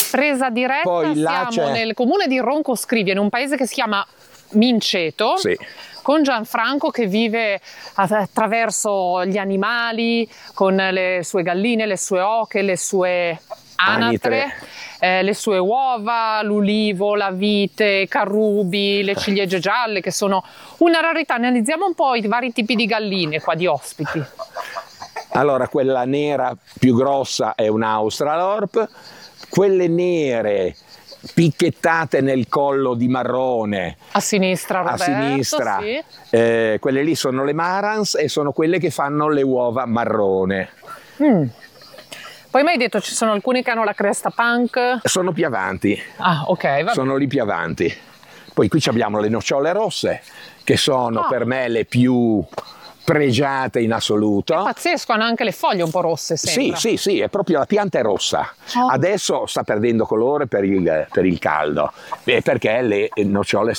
Presa diretta, Poi là siamo nel comune di Roncoscrivia, in un paese che si chiama Minceto, Sì. con Gianfranco che vive attraverso gli animali, con le sue galline, le sue oche, le sue anatre, le sue uova, l'ulivo, la vite, i carrubi, le ciliegie gialle, che sono una rarità. Analizziamo un po' i vari tipi di galline qua, di ospiti. Allora, quella nera più grossa è un Australorp, quelle nere picchettate nel collo di marrone A sinistra, Roberto, a sinistra, sì. Quelle lì sono le Marans e sono quelle che fanno le uova marrone. Poi mi hai detto ci sono alcuni che hanno la cresta punk. Sono più avanti, Ah, ok, va sono lì più avanti. Poi qui abbiamo le nocciole rosse, che sono per me le più pregiate in assoluto. pazzesco, hanno anche le foglie un po' rosse, sembra. Sì, è proprio la pianta è rossa. Oh. Adesso sta perdendo colore per il caldo, perché le nocciole